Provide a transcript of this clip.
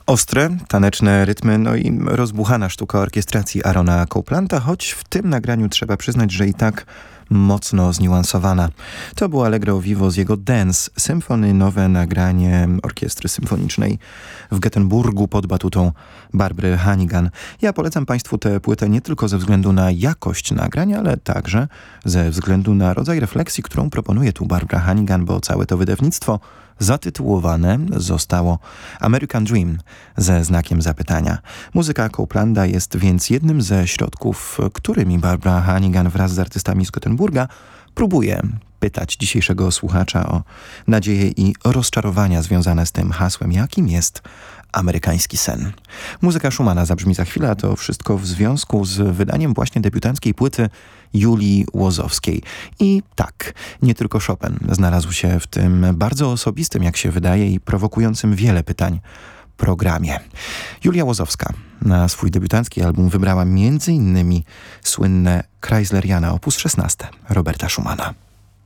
Ostre, taneczne rytmy, no i rozbuchana sztuka orkiestracji Aarona Coplanda, choć w tym nagraniu trzeba przyznać, że i tak mocno zniuansowana. To było Allegro Vivo z jego Dance, symfony, nowe nagranie orkiestry symfonicznej w Göteborgu pod batutą Barbry Hannigan. Ja polecam Państwu tę płytę nie tylko ze względu na jakość nagrania, ale także ze względu na rodzaj refleksji, którą proponuje tu Barbara Hannigan, bo całe to wydawnictwo zatytułowane zostało American Dream ze znakiem zapytania. Muzyka Coplanda jest więc jednym ze środków, którymi Barbara Hannigan wraz z artystami z Göteborga próbuje pytać dzisiejszego słuchacza o nadzieje i rozczarowania związane z tym hasłem, jakim jest amerykański sen. Muzyka Schumana zabrzmi za chwilę, a to wszystko w związku z wydaniem właśnie debiutanckiej płyty Julii Łozowskiej. I tak, nie tylko Chopin znalazł się w tym bardzo osobistym, jak się wydaje, i prowokującym wiele pytań programie. Julia Łozowska na swój debiutancki album wybrała m.in. słynne Chrysleriana op. 16 Roberta Schumana.